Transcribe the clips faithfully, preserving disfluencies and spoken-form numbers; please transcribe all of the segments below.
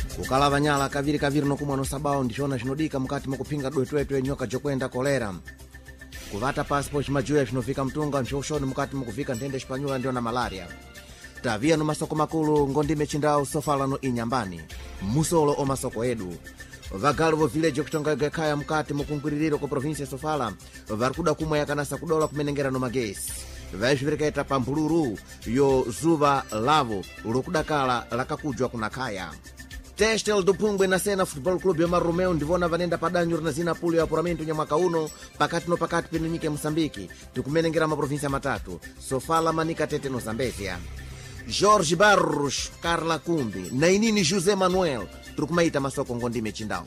kukalava nyala kaviri kaviri nokumwa nosabao ndishona chinodika mukati mukupinga dwetwetwe nyoka jokwenda kolera kuvata passport chimajuya chinofika mtunga mshaushoni mukati mukuvika nthende chipanyula ndio na malaria tavia no masoko makulu ngondime chindau sofalano inyambani musolo o masoko edu vagalu vo village kutonga gekaya mukati mukungwiririro ko province Sofala varikuda kumwe yakanasa kudola kumenengera no magesi vaizvireketa pambuluru yo zuva lavo lokudakala lakakujwa kunakaya Testel do Pungwe na Sena Football Club ya Maromeo ndivona vanenda padanyo na zina puli ya apuramento nya mwaka uno pakati no pakati penunyike Mosambiki tukumenengera maprovinsia matatu Sofala, Manica, Tete no Zambezia. Jorge Barros, Carla Kumbi na inini José Manuel tukumaita masoko ngondime chindao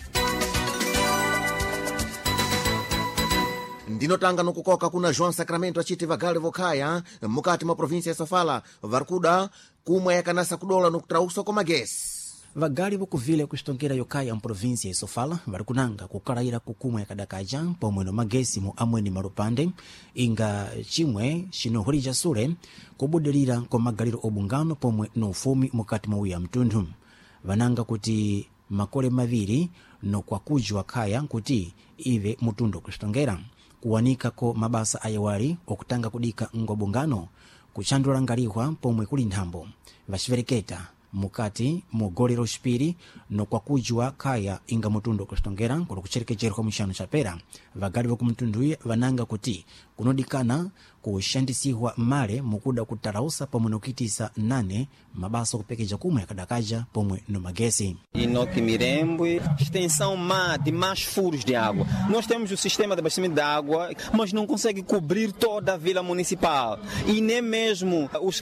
ndinotanga nokukoka kuna João Sacramento achiti vagale vokaya mukati mwa provinsia ya Sofala varikuda kumwe yakanasa kudola nokutrauso kwa magesi vagali vokuvile kustongera yokaya mprovinsia ya Sofala varikunanga kukalaira kukumwe yakadakaja pomwe no magesi mu amweni marupande inga chimwe chinohulija sule kubudirira kwa magaliro obungano pomwe no ufumi mukati mwa uya mtundu vananga kuti makole maviri no kwa kujwa kaya kuti ive mutundu kustongera kuwanika ko mabasa ayawali okutanga kudika ngobungano kuchandula ngaliwa pomwe kuli nthambo vachivereketa mukati mugolero chipiri no kwa kujwa kaya inga mutundu kustongera kulo kucherekechera kwa mishano chapera vagali voku mtundu vananga kuti kunodikana kushandisihwa male mukuda kutarausa pomwe nokitisa nane mabasa kupekeja kumwe yakadakaja pomwe no magesi. Inoki Mirembwe, extensão má de mais furos de água. Nós temos o sistema de abastecimento de água, mas não consegue cobrir toda a vila municipal. E nem mesmo os